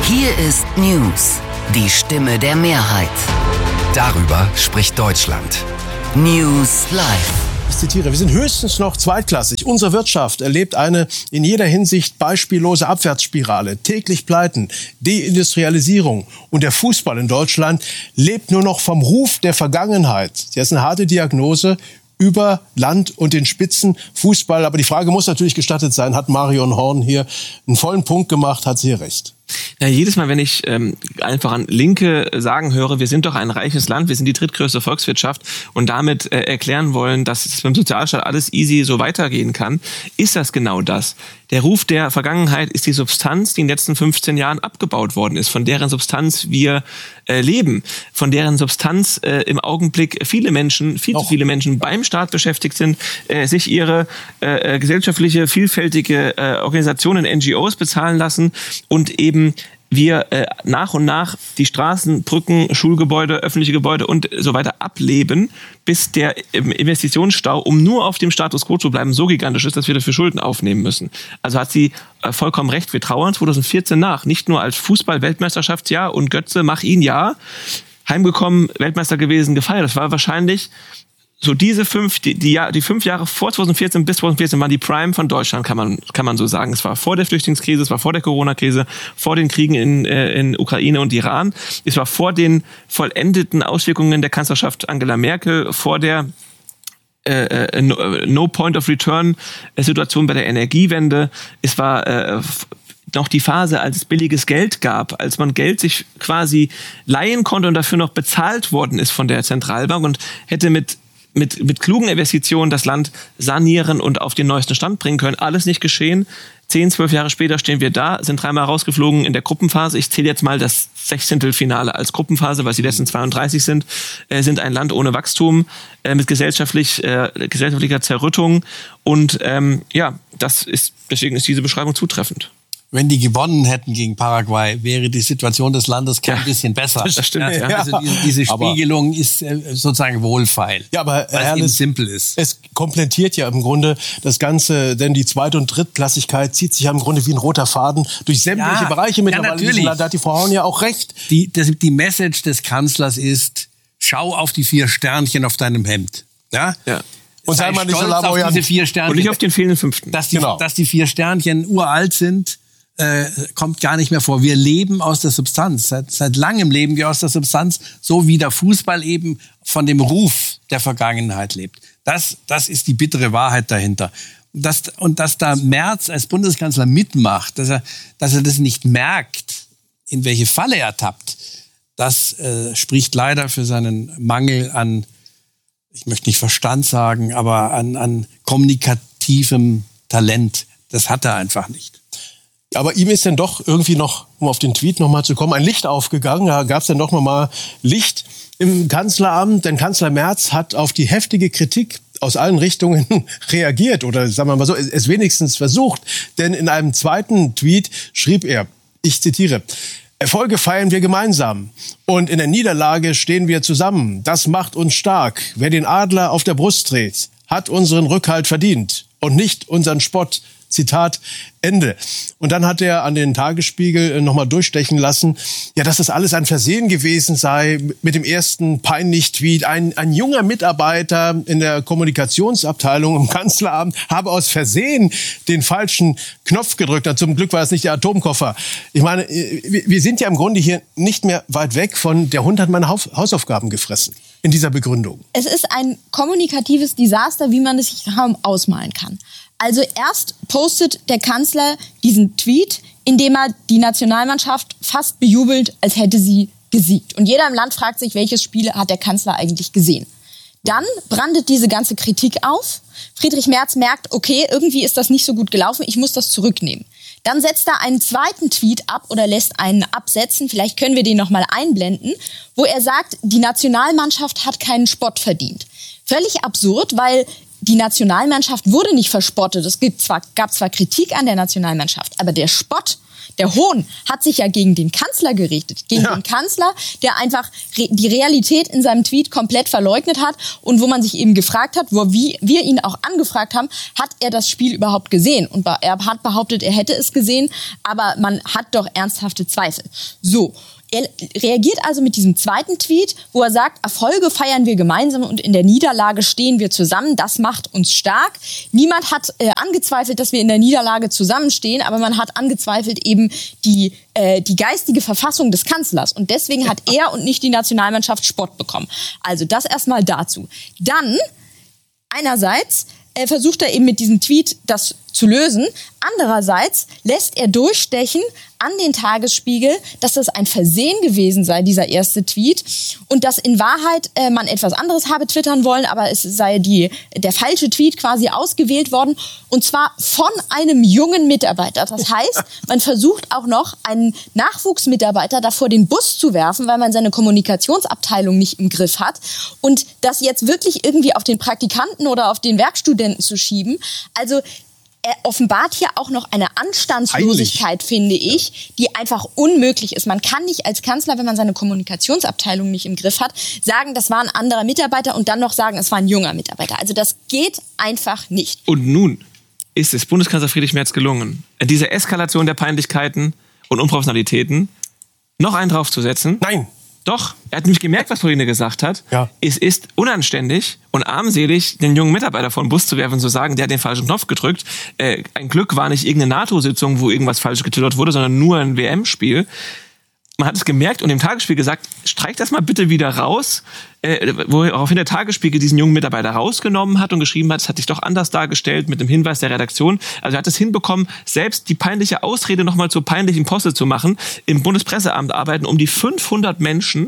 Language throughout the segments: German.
Hier ist News, die Stimme der Mehrheit. Darüber spricht Deutschland. News Live. Ich zitiere, wir sind höchstens noch zweitklassig. Unsere Wirtschaft erlebt eine in jeder Hinsicht beispiellose Abwärtsspirale. Täglich Pleiten, Deindustrialisierung. Und der Fußball in Deutschland lebt nur noch vom Ruf der Vergangenheit. Das ist eine harte Diagnose über Land und den Spitzenfußball. Aber die Frage muss natürlich gestattet sein, hat Marion Horn hier einen vollen Punkt gemacht, hat sie hier recht? Ja, jedes Mal, wenn ich einfach an Linke sagen höre, wir sind doch ein reiches Land, wir sind die drittgrößte Volkswirtschaft und damit erklären wollen, dass es beim Sozialstaat alles easy so weitergehen kann, ist das genau das. Der Ruf der Vergangenheit ist die Substanz, die in den letzten 15 Jahren abgebaut worden ist, von deren Substanz wir leben, von deren Substanz im Augenblick viel zu viele Menschen beim Staat beschäftigt sind, sich ihre gesellschaftliche, vielfältige Organisationen, NGOs bezahlen lassen und eben wir nach und nach die Straßen, Brücken, Schulgebäude, öffentliche Gebäude und so weiter ableben, bis der Investitionsstau, um nur auf dem Status quo zu bleiben, so gigantisch ist, dass wir dafür Schulden aufnehmen müssen. Also hat sie vollkommen recht. Wir trauern 2014 nach. Nicht nur als Fußball-Weltmeisterschaftsjahr und Götze, mach ihn ja. Heimgekommen, Weltmeister gewesen, gefeiert. Das war wahrscheinlich so die 5 Jahre vor 2014 bis 2014 waren die Prime von Deutschland, kann man so sagen. Es war vor der Flüchtlingskrise, es war vor der Corona-Krise, vor den Kriegen in Ukraine und Iran. Es war vor den vollendeten Auswirkungen der Kanzlerschaft Angela Merkel, vor der No Point of Return Situation bei der Energiewende. Es war noch die Phase, als es billiges Geld gab, als man Geld sich quasi leihen konnte und dafür noch bezahlt worden ist von der Zentralbank und hätte mit klugen Investitionen das Land sanieren und auf den neuesten Stand bringen können. Alles nicht geschehen. 10, 12 Jahre später stehen wir da, sind 3-mal rausgeflogen in der Gruppenphase. Ich zähle jetzt mal das 16. Finale als Gruppenphase, weil es die letzten 32 sind ein Land ohne Wachstum, mit gesellschaftlicher Zerrüttung. Und deswegen ist diese Beschreibung zutreffend. Wenn die gewonnen hätten gegen Paraguay, wäre die Situation des Landes kein bisschen besser. Das stimmt, ja. Also diese Spiegelung ist sozusagen wohlfeil, ja, aber weil es eben simpel ist. Es komplettiert ja im Grunde das Ganze, denn die Zweit- und Drittklassigkeit zieht sich ja im Grunde wie ein roter Faden durch sämtliche Bereiche mittlerweile in diesem Land. Da hat die Frau Horn ja auch recht. Die Message des Kanzlers ist, schau auf die 4 Sternchen auf deinem Hemd. Ja? Und sei mal nicht so lamoyant. Auf diese 4 Sternchen. Und nicht auf den fehlenden 5. Dass die 4 Sternchen uralt sind, kommt gar nicht mehr vor. Wir leben aus der Substanz. Seit langem leben wir aus der Substanz, so wie der Fußball eben von dem Ruf der Vergangenheit lebt. Das ist die bittere Wahrheit dahinter. Und dass da Merz als Bundeskanzler mitmacht, dass er das nicht merkt, in welche Falle er tappt, das spricht leider für seinen Mangel an, ich möchte nicht Verstand sagen, aber an kommunikativem Talent. Das hat er einfach nicht. Aber ihm ist dann doch irgendwie noch, um auf den Tweet nochmal zu kommen, ein Licht aufgegangen. Da gab es dann doch nochmal Licht im Kanzleramt. Denn Kanzler Merz hat auf die heftige Kritik aus allen Richtungen reagiert oder sagen wir mal so, es wenigstens versucht. Denn in einem zweiten Tweet schrieb er, ich zitiere, Erfolge feiern wir gemeinsam und in der Niederlage stehen wir zusammen. Das macht uns stark. Wer den Adler auf der Brust trägt, hat unseren Rückhalt verdient und nicht unseren Spott. Zitat Ende. Und dann hat er an den Tagesspiegel nochmal durchstechen lassen, ja, dass das alles ein Versehen gewesen sei mit dem ersten Peinlich-Tweet. Ein junger Mitarbeiter in der Kommunikationsabteilung im Kanzleramt habe aus Versehen den falschen Knopf gedrückt. Und zum Glück war es nicht der Atomkoffer. Ich meine, wir sind ja im Grunde hier nicht mehr weit weg von der Hund hat meine Hausaufgaben gefressen. In dieser Begründung. Es ist ein kommunikatives Desaster, wie man es sich kaum ausmalen kann. Also erst postet der Kanzler diesen Tweet, in dem er die Nationalmannschaft fast bejubelt, als hätte sie gesiegt. Und jeder im Land fragt sich, welches Spiel hat der Kanzler eigentlich gesehen. Dann brandet diese ganze Kritik auf. Friedrich Merz merkt, okay, irgendwie ist das nicht so gut gelaufen, ich muss das zurücknehmen. Dann setzt er einen zweiten Tweet ab oder lässt einen absetzen, vielleicht können wir den nochmal einblenden, wo er sagt, die Nationalmannschaft hat keinen Spott verdient. Völlig absurd, weil die Nationalmannschaft wurde nicht verspottet. Es gab zwar Kritik an der Nationalmannschaft, aber der Spott Der Hohn hat sich ja gegen den Kanzler gerichtet. Gegen den Kanzler, der einfach die Realität in seinem Tweet komplett verleugnet hat und wo man sich eben gefragt hat, wo wir ihn auch angefragt haben, hat er das Spiel überhaupt gesehen? Und er hat behauptet, er hätte es gesehen, aber man hat doch ernsthafte Zweifel. So. Er reagiert also mit diesem zweiten Tweet, wo er sagt, Erfolge feiern wir gemeinsam und in der Niederlage stehen wir zusammen. Das macht uns stark. Niemand hat angezweifelt, dass wir in der Niederlage zusammenstehen, aber man hat angezweifelt eben die geistige Verfassung des Kanzlers. Und deswegen hat er und nicht die Nationalmannschaft Spott bekommen. Also das erstmal dazu. Dann, einerseits versucht er eben mit diesem Tweet das zu lösen. Andererseits lässt er durchstechen an den Tagesspiegel, dass das ein Versehen gewesen sei, dieser erste Tweet, und dass in Wahrheit man etwas anderes habe twittern wollen, aber es sei der falsche Tweet quasi ausgewählt worden, und zwar von einem jungen Mitarbeiter. Das heißt, man versucht auch noch einen Nachwuchsmitarbeiter davor den Bus zu werfen, weil man seine Kommunikationsabteilung nicht im Griff hat, und das jetzt wirklich irgendwie auf den Praktikanten oder auf den Werkstudenten zu schieben. Also er offenbart hier auch noch eine Anstandslosigkeit, finde ich, die einfach unmöglich ist. Man kann nicht als Kanzler, wenn man seine Kommunikationsabteilung nicht im Griff hat, sagen, das war ein anderer Mitarbeiter und dann noch sagen, es war ein junger Mitarbeiter. Also das geht einfach nicht. Und nun ist es Bundeskanzler Friedrich Merz gelungen, diese Eskalation der Peinlichkeiten und Unprofessionalitäten noch einen draufzusetzen. Nein. Doch, er hat nämlich gemerkt, was Pauline gesagt hat. Ja. Es ist unanständig und armselig, den jungen Mitarbeiter vor den Bus zu werfen und zu sagen, der hat den falschen Knopf gedrückt. Ein Glück war nicht irgendeine NATO-Sitzung, wo irgendwas falsch getwittert wurde, sondern nur ein WM-Spiel. Man hat es gemerkt und im Tagesspiegel gesagt, streich das mal bitte wieder raus, woraufhin der Tagesspiegel diesen jungen Mitarbeiter rausgenommen hat und geschrieben hat, es hat sich doch anders dargestellt mit dem Hinweis der Redaktion. Also er hat es hinbekommen, selbst die peinliche Ausrede nochmal zur peinlichen Posse zu machen, im Bundespresseamt arbeiten, um die 500 Menschen,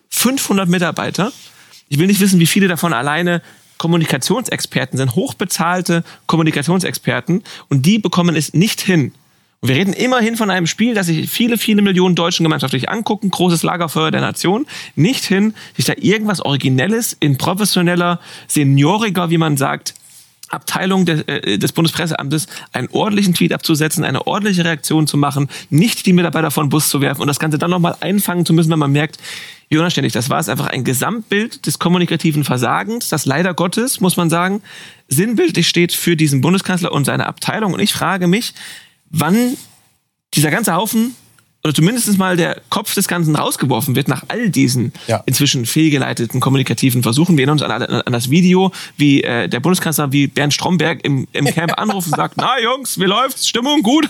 500 Mitarbeiter, ich will nicht wissen, wie viele davon alleine Kommunikationsexperten sind, hochbezahlte Kommunikationsexperten, und die bekommen es nicht hin. Und wir reden immerhin von einem Spiel, das sich viele, viele Millionen Deutschen gemeinschaftlich angucken, großes Lagerfeuer der Nation, nicht hin, sich da irgendwas Originelles in professioneller, senioriger, wie man sagt, Abteilung des Bundespresseamtes einen ordentlichen Tweet abzusetzen, eine ordentliche Reaktion zu machen, nicht die Mitarbeiter vor den Bus zu werfen und das Ganze dann nochmal einfangen zu müssen, wenn man merkt, wie unanständig das war. Es einfach ein Gesamtbild des kommunikativen Versagens, das leider Gottes, muss man sagen, sinnbildlich steht für diesen Bundeskanzler und seine Abteilung. Und ich frage mich, wann dieser ganze Haufen oder zumindest mal der Kopf des Ganzen rausgeworfen wird nach all diesen inzwischen fehlgeleiteten kommunikativen Versuchen. Wir erinnern uns an das Video, wie der Bundeskanzler, wie Bernd Stromberg im Camp anruft und sagt, na Jungs, wie läuft's? Stimmung gut?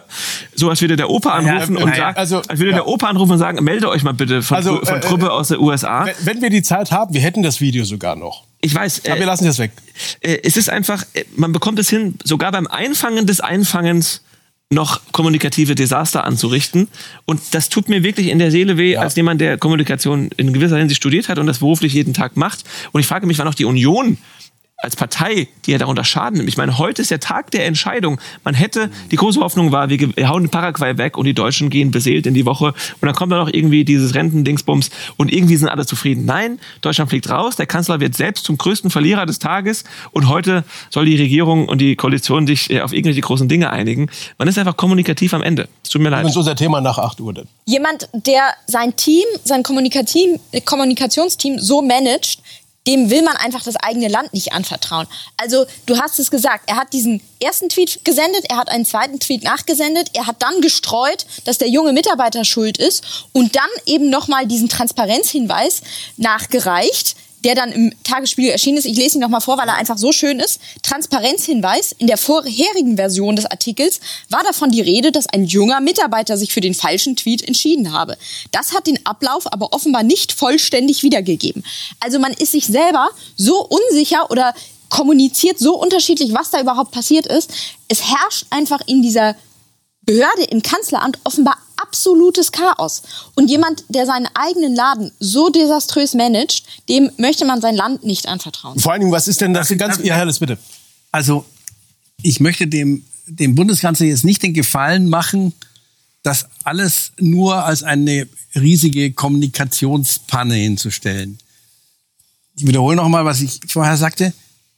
So, als würde der Opa anrufen und sagt, als würde der Opa anrufen und sagen, melde euch mal bitte von Truppe aus der USA. Wenn wir die Zeit haben, wir hätten das Video sogar noch. Ich weiß. Aber wir lassen das weg. Es ist einfach, man bekommt es hin, sogar beim Einfangen des Einfangens noch kommunikative Desaster anzurichten. Und das tut mir wirklich in der Seele weh, als jemand, der Kommunikation in gewisser Hinsicht studiert hat und das beruflich jeden Tag macht. Und ich frage mich, wann auch die Union als Partei, die ja darunter Schaden nimmt. Ich meine, heute ist der Tag der Entscheidung. Man hätte, die große Hoffnung war, wir hauen Paraguay weg und die Deutschen gehen beseelt in die Woche und dann kommt dann noch irgendwie dieses Rentendingsbums und irgendwie sind alle zufrieden. Nein, Deutschland fliegt raus, der Kanzler wird selbst zum größten Verlierer des Tages und heute soll die Regierung und die Koalition sich auf irgendwelche großen Dinge einigen. Man ist einfach kommunikativ am Ende. Es tut mir leid. Das ist unser Thema nach 8 Uhr denn. Jemand, der sein Team, sein Kommunikationsteam so managt, dem will man einfach das eigene Land nicht anvertrauen. Also, du hast es gesagt, er hat diesen ersten Tweet gesendet, er hat einen zweiten Tweet nachgesendet, er hat dann gestreut, dass der junge Mitarbeiter schuld ist und dann eben nochmal diesen Transparenzhinweis nachgereicht, der dann im Tagesspiegel erschienen ist. Ich lese ihn nochmal vor, weil er einfach so schön ist. Transparenzhinweis: In der vorherigen Version des Artikels war davon die Rede, dass ein junger Mitarbeiter sich für den falschen Tweet entschieden habe. Das hat den Ablauf aber offenbar nicht vollständig wiedergegeben. Also man ist sich selber so unsicher oder kommuniziert so unterschiedlich, was da überhaupt passiert ist. Es herrscht einfach in dieser Behörde im Kanzleramt offenbar absolutes Chaos. Und jemand, der seinen eigenen Laden so desaströs managt, dem möchte man sein Land nicht anvertrauen. Vor allen Dingen, was ist denn das ganz... Ja, Herrles, bitte. Also, ich möchte dem Bundeskanzler jetzt nicht den Gefallen machen, das alles nur als eine riesige Kommunikationspanne hinzustellen. Ich wiederhole nochmal, was ich vorher sagte.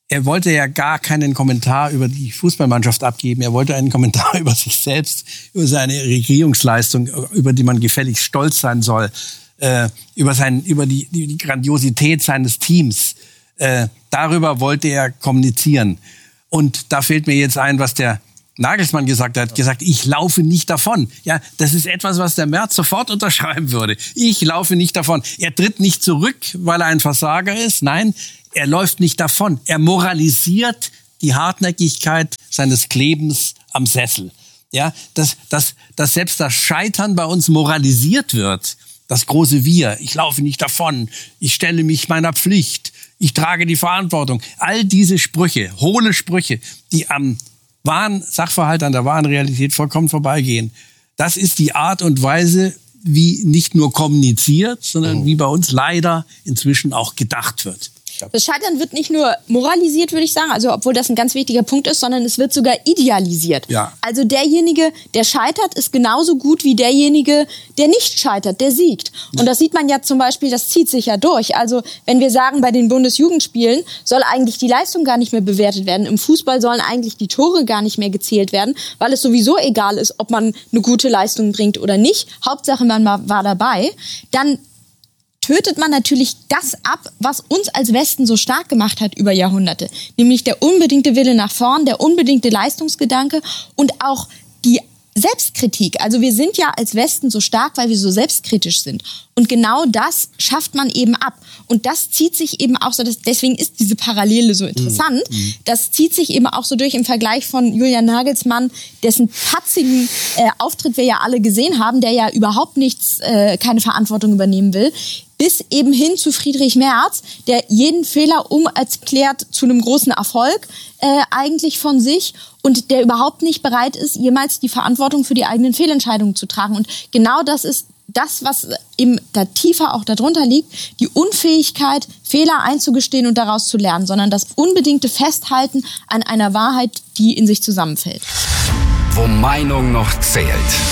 Er wollte ja gar keinen Kommentar über die Fußballmannschaft abgeben. Er wollte einen Kommentar über sich selbst, über seine Regierungsleistung, über die man gefälligst stolz sein soll, über die Grandiosität seines Teams. Darüber wollte er kommunizieren. Und da fällt mir jetzt ein, was der Nagelsmann gesagt hat. Er hat gesagt, ich laufe nicht davon. Ja, das ist etwas, was der Merz sofort unterschreiben würde. Ich laufe nicht davon. Er tritt nicht zurück, weil er ein Versager ist. Nein, er läuft nicht davon. Er moralisiert die Hartnäckigkeit seines Klebens am Sessel. Ja, dass selbst das Scheitern bei uns moralisiert wird. Das große Wir. Ich laufe nicht davon. Ich stelle mich meiner Pflicht. Ich trage die Verantwortung. All diese Sprüche, hohle Sprüche, die am wahren Sachverhalt, an der wahren Realität vollkommen vorbeigehen. Das ist die Art und Weise, wie nicht nur kommuniziert, sondern wie bei uns leider inzwischen auch gedacht wird. Das Scheitern wird nicht nur moralisiert, würde ich sagen, also obwohl das ein ganz wichtiger Punkt ist, sondern es wird sogar idealisiert. Ja. Also derjenige, der scheitert, ist genauso gut wie derjenige, der nicht scheitert, der siegt. Und das sieht man ja zum Beispiel, das zieht sich ja durch. Also wenn wir sagen, bei den Bundesjugendspielen soll eigentlich die Leistung gar nicht mehr bewertet werden. Im Fußball sollen eigentlich die Tore gar nicht mehr gezählt werden, weil es sowieso egal ist, ob man eine gute Leistung bringt oder nicht. Hauptsache, man war dabei. Dann tötet man natürlich das ab, was uns als Westen so stark gemacht hat über Jahrhunderte. Nämlich der unbedingte Wille nach vorn, der unbedingte Leistungsgedanke und auch die Selbstkritik. Also wir sind ja als Westen so stark, weil wir so selbstkritisch sind. Und genau das schafft man eben ab. Und das zieht sich eben auch so, deswegen ist diese Parallele so interessant, das zieht sich eben auch so durch im Vergleich von Julian Nagelsmann, dessen patzigen Auftritt wir ja alle gesehen haben, der ja überhaupt keine Verantwortung übernehmen will, bis eben hin zu Friedrich Merz, der jeden Fehler umerklärt zu einem großen Erfolg eigentlich von sich und der überhaupt nicht bereit ist, jemals die Verantwortung für die eigenen Fehlentscheidungen zu tragen. Und genau das ist das, was eben da tiefer auch darunter liegt, die Unfähigkeit, Fehler einzugestehen und daraus zu lernen, sondern das unbedingte Festhalten an einer Wahrheit, die in sich zusammenfällt. Wo Meinung noch zählt.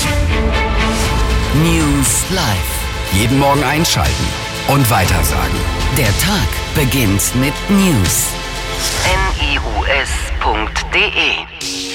News Live. Jeden Morgen einschalten und weitersagen. Der Tag beginnt mit News. news.de